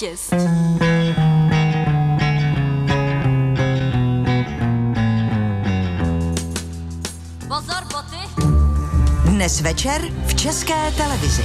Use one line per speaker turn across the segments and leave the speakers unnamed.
štěst. Pozor, boty!
Dnes večer v České televizi.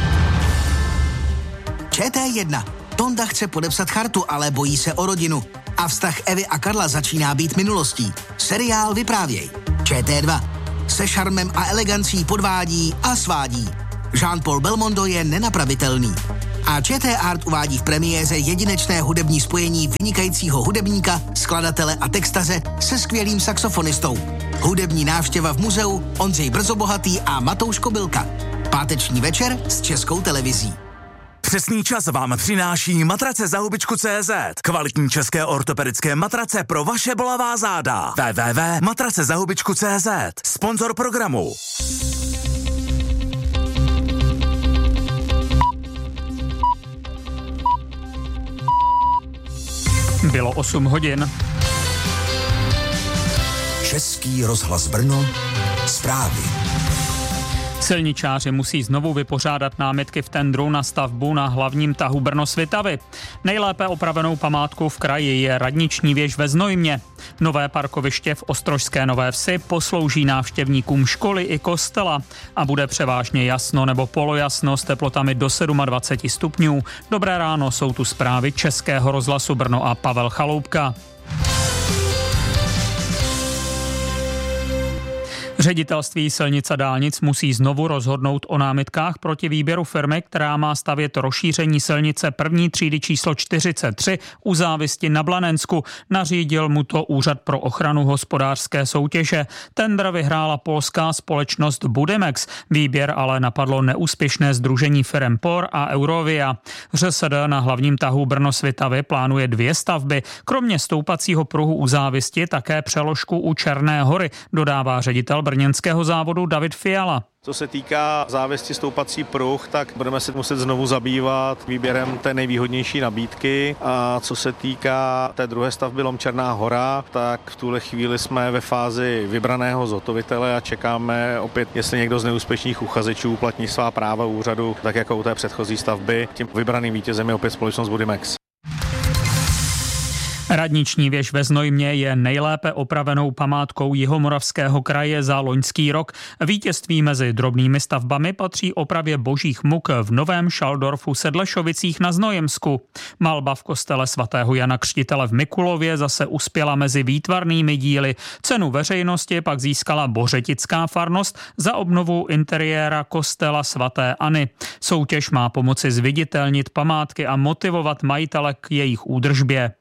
ČT1. Tonda chce podepsat chartu, ale bojí se o rodinu. A vztah Evy a Karla začíná být minulostí. Seriál Vyprávěj. ČT2. Se šarmem a elegancí podvádí a svádí. Jean-Paul Belmondo je nenapravitelný. A ČT Art uvádí v premiéře jedinečné hudební spojení vynikajícího hudebníka, skladatele a textaře se skvělým saxofonistou. Hudební návštěva v muzeu Ondřej Brzobohatý a Matouš Kobylka. Páteční večer s Českou televizí.
Přesný čas vám přináší matrace za hubičku.cz. Kvalitní české ortopedické matrace pro vaše bolavá záda. www.matracezahubičku.cz. Sponzor programu.
Bylo 8 hodin.
Český rozhlas Brno. Zprávy.
Silničáři musí znovu vypořádat námitky v tendru na stavbu na hlavním tahu Brno-Svitavy. Nejlépe opravenou památkou v kraji je radniční věž ve Znojmě. Nové parkoviště v Ostrožské Nové Vsi poslouží návštěvníkům školy i kostela a bude převážně jasno nebo polojasno s teplotami do 27 stupňů. Dobré ráno, jsou tu zprávy Českého rozhlasu Brno a Pavel Chaloupka. Ředitelství silnic a dálnic musí znovu rozhodnout o námitkách proti výběru firmy, která má stavět rozšíření silnice první třídy číslo 43 u Závisti na Blanensku. Nařídil mu to Úřad pro ochranu hospodářské soutěže. Tendr vyhrála polská společnost Budimex. Výběr ale napadlo neúspěšné sdružení firem POR a Eurovia. ŘSD na hlavním tahu Brno-Svitavy plánuje 2 stavby. Kromě stoupacího pruhu u Závisti také přeložku u Černé Hory, dodává ředitel brněnského závodu David Fiala.
Co se týká Závisti stoupací pruh, tak budeme se muset znovu zabývat výběrem té nejvýhodnější nabídky. A co se týká té druhé stavby Lom Černá Hora, tak v tuhle chvíli jsme ve fázi vybraného zhotovitele a čekáme opět, jestli někdo z neúspěšných uchazečů uplatní svá práva úřadu, tak jako u té předchozí stavby. Tím vybraným vítězem je opět společnost Budimex.
Radniční věž ve Znojmě je nejlépe opravenou památkou Jihomoravského kraje za loňský rok. Vítězství mezi drobnými stavbami patří opravě božích muk v Novém Šaldorfu Sedlešovicích na Znojemsku. Malba v kostele svatého Jana Křtitele v Mikulově zase uspěla mezi výtvarnými díly. Cenu veřejnosti pak získala Bořetická farnost za obnovu interiéra kostela svaté Anny. Soutěž má pomoci zviditelnit památky a motivovat majitele k jejich údržbě.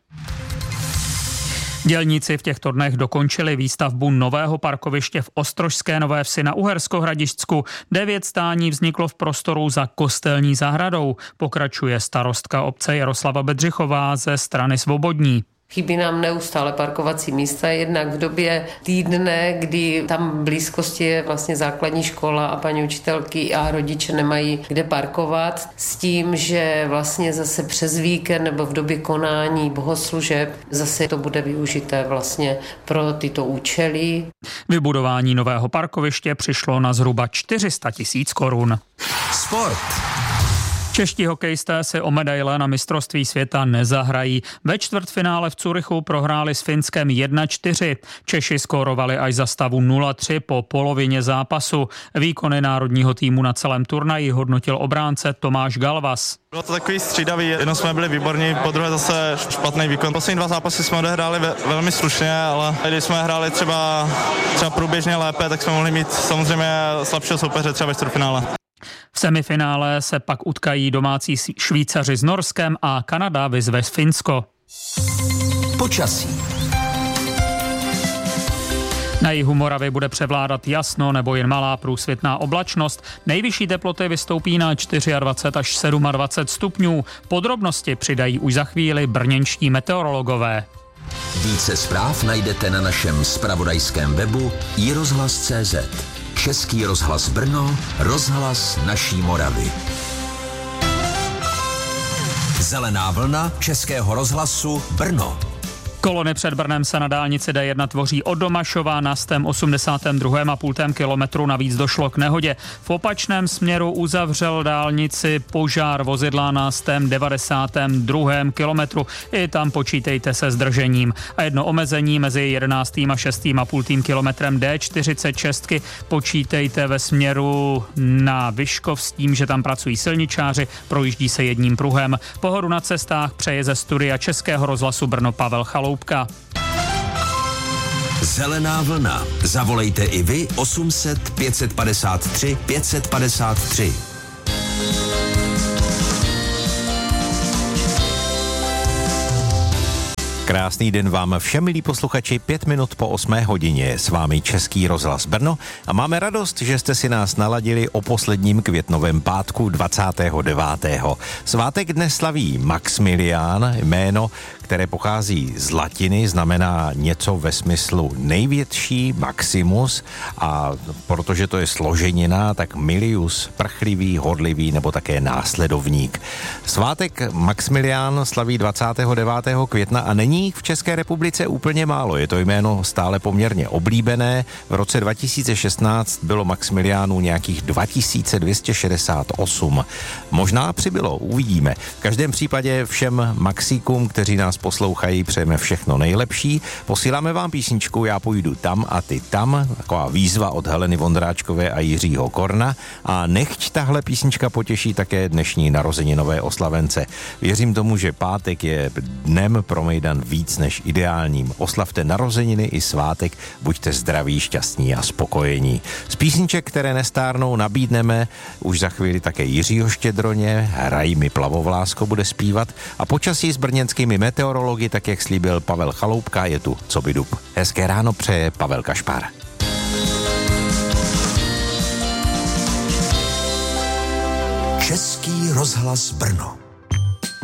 Dělníci v těchto dnech dokončili výstavbu nového parkoviště v Ostrožské Nové Vsi na Uhersko-Hradišťsku. 9 stání vzniklo v prostoru za kostelní zahradou. Pokračuje starostka obce Jaroslava Bedřichová ze strany Svobodní.
Chybí nám neustále parkovací místa, jednak v době týdne, kdy tam v blízkosti je vlastně základní škola a paní učitelky a rodiče nemají kde parkovat, s tím, že vlastně zase přes víkend nebo v době konání bohoslužeb zase to bude využité vlastně pro tyto účely.
Vybudování nového parkoviště přišlo na zhruba 400 000 korun.
Sport.
Čeští hokejisté si o medaile na mistrovství světa nezahrají. Ve čtvrtfinále v Curychu prohráli s Finskem 1-4. Češi skórovali až za stavu 0-3 po polovině zápasu. Výkony národního týmu na celém turnaji hodnotil obránce Tomáš Galvas.
Bylo to takový střídavý, jednou jsme byli výborní, po druhé zase špatný výkon. Poslední 2 zápasy jsme odehráli velmi slušně, ale když jsme hráli třeba průběžně lépe, tak jsme mohli mít samozřejmě slabšího soupeře třeba ve čtvrtfinále.
V semifinále se pak utkají domácí Švýcaři s Norskem a Kanada vyzve Finsko.
Počasí.
Na jihu Moravy bude převládat jasno nebo jen malá průsvitná oblačnost. Nejvyšší teploty vystoupí na 24 až 27 stupňů. Podrobnosti přidají už za chvíli brněnští meteorologové.
Více zpráv najdete na našem zpravodajském webu iRozhlas.cz. Český rozhlas Brno, rozhlas naší Moravy. Zelená vlna Českého rozhlasu Brno.
Kolony před Brnem se na dálnici D1 tvoří od Domašova na 82,5 kilometru. Navíc došlo k nehodě. V opačném směru uzavřel dálnici požár vozidla na 92. kilometru. I tam počítejte se zdržením. A jedno omezení mezi 11. a 6,5 kilometrem D46 počítejte ve směru na Vyškov s tím, že tam pracují silničáři, projíždí se jedním pruhem. Pohodu na cestách přeje ze studia Českého rozhlasu Brno Pavel Chaloupka.
Zelená vlna. Zavolejte i vy 800 553 553.
Krásný den vám všem, milí posluchači, 5 minut po 8 hodině. S vámi Český rozhlas Brno a máme radost, že jste si nás naladili o posledním květnovém pátku 29. Svátek dnes slaví Maxmilián, jméno, které pochází z latiny, znamená něco ve smyslu největší, Maximus, a protože to je složenina, tak milius, prchlivý, horlivý nebo také následovník. Svátek Maxmilián slaví 29. května a není v České republice úplně málo. Je to jméno stále poměrně oblíbené. V roce 2016 bylo Maxmiliánů nějakých 2268. Možná přibylo, uvidíme. V každém případě všem Maxíkům, kteří nás poslouchají, přejeme všechno nejlepší. Posíláme vám písničku Já půjdu tam a ty tam, taková výzva od Heleny Vondráčkové a Jiřího Korna, a nechť tahle písnička potěší také dnešní narozeninové oslavence. Věřím tomu, že pátek je dnem pro mejdan víc než ideálním. Oslavte narozeniny i svátek, buďte zdraví, šťastní a spokojení. Z písniček, které nestárnou, nabídneme už za chvíli také Jiřího Štědroně, Hraj mi plavovlásko bude zpívat, a počasí s brněnskými meteorology, tak jak slíbil Pavel Chaloupka, je tu co by dub. Hezké ráno přeje Pavel Kašpar.
Český rozhlas Brno.